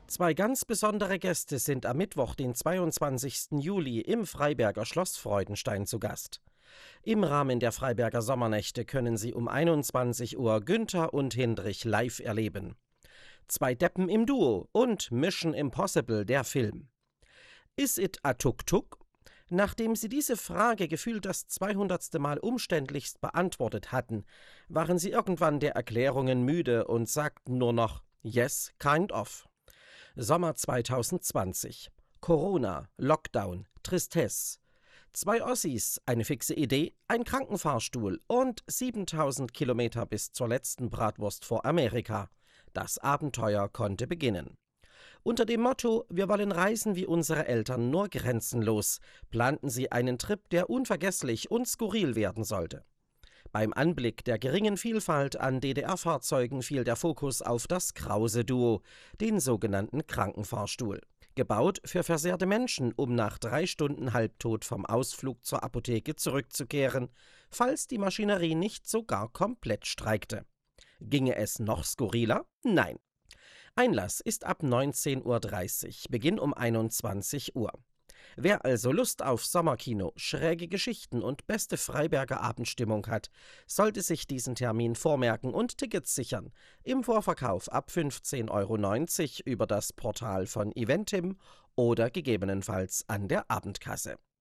Zwei ganz besondere Gäste sind am Mittwoch, den 22. Juli, im Freiberger Schloss Freudenstein zu Gast. Im Rahmen der Freiberger Sommernächte können Sie um 21 Uhr Günther und Hindrich live erleben. Zwei Deppen im Duo und Mission Impossible, der Film. Is it a Tuk-Tuk? Nachdem sie diese Frage gefühlt das 200. Mal umständlichst beantwortet hatten, waren sie irgendwann der Erklärungen müde und sagten nur noch Yes, kind of. Sommer 2020. Corona, Lockdown, Tristesse. Zwei Ossis, eine fixe Idee, ein Krankenfahrstuhl und 7000 Kilometer bis zur letzten Bratwurst vor Amerika. Das Abenteuer konnte beginnen. Unter dem Motto „Wir wollen reisen wie unsere Eltern, nur grenzenlos" planten sie einen Trip, der unvergesslich und skurril werden sollte. Beim Anblick der geringen Vielfalt an DDR-Fahrzeugen fiel der Fokus auf das Krause-Duo, den sogenannten Krankenfahrstuhl. Gebaut für versehrte Menschen, um nach 3 Stunden halbtot vom Ausflug zur Apotheke zurückzukehren, falls die Maschinerie nicht sogar komplett streikte. Ginge es noch skurriler? Nein. Einlass ist ab 19:30 Uhr, Beginn um 21 Uhr. Wer also Lust auf Sommerkino, schräge Geschichten und beste Freiberger Abendstimmung hat, sollte sich diesen Termin vormerken und Tickets sichern. Im Vorverkauf ab 15,90 € über das Portal von Eventim oder gegebenenfalls an der Abendkasse.